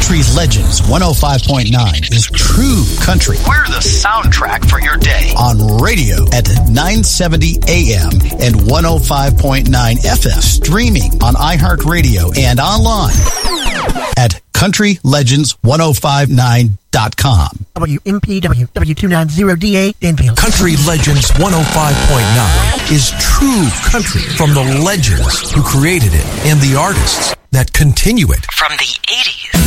Country Legends 105.9 is true country. We're the soundtrack for your day. On radio at 970 AM and 105.9 FM. Streaming on iHeartRadio and online at CountryLegends1059.com. WMPW W290DA Danville. Country Legends 105.9 is true country from the legends who created it and the artists that continue it. From the 80s.